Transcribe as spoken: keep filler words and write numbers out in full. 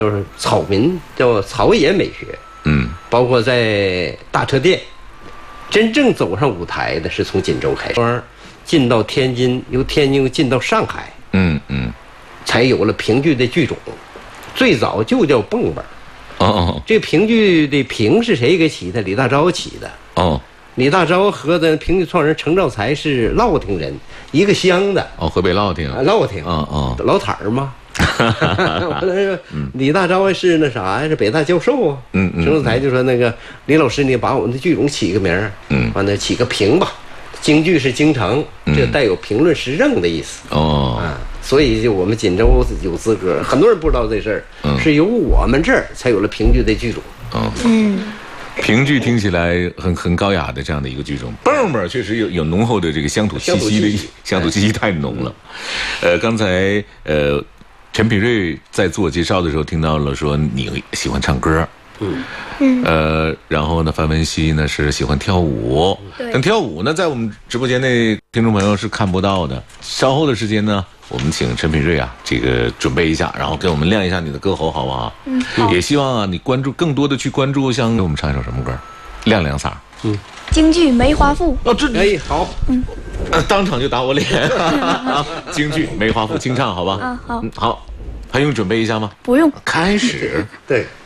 就是草民叫草野美学， 嗯， 包括在大车店，真正走上舞台的是从锦州开始，进到天津，由天津又进到上海， 嗯嗯， 才有了评剧的剧种。最早就叫蹦蹦。 哦哦， 这评剧的评是谁给起的？李大钊起的。 哦， 李大钊和的评剧创始人程兆才是乐亭人，一个乡的。 哦，河北乐亭。 啊，乐亭。 嗯嗯， 老坦儿嘛。完了说，李大钊是那啥呀？是北大教授啊。 嗯嗯。 程兆才就说那个李老师，你把我们的剧种起个名儿， 嗯， 完了起个评吧。京剧是京城，这带有评论时政的意思。 哦。 啊。所以就我们锦州有资格，很多人不知道这事儿， 嗯、 是由我们这儿才有了评剧的剧种。 嗯嗯，评剧听起来很很高雅的这样的一个剧种，蹦蹦确实有有浓厚的这个乡土气息的，乡土气息太浓了。呃，刚才呃陈品瑞在自我介绍的时候听到了说你喜欢唱歌。 嗯嗯， 呃，然后呢，范文熙呢是喜欢跳舞，但跳舞呢，在我们直播间内听众朋友是看不到的。稍后的时间呢，我们请陈品瑞啊，这个准备一下，然后给我们亮一下你的歌喉，好不好？ 嗯，好。 也希望啊，你关注更多的去关注，像给我们唱一首什么歌，亮亮嗓。 嗯， 京剧《梅花赋》。 哦，这哎好， 嗯， 呃，当场就打我脸。京剧《梅花赋》清唱，好吧？ 啊好。 嗯，好，还用准备一下吗？ 不用。 开始。 对。